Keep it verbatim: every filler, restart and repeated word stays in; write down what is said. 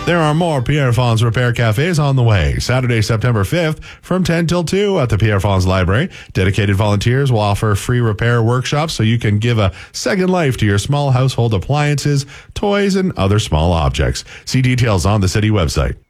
There are more Pierre Fons Repair Cafes on the way. Saturday, September fifth from ten till two at the Pierre Fons Library. Dedicated volunteers will offer free repair workshops so you can give a second life to your small household appliances, toys, and other small objects. See details on the city website.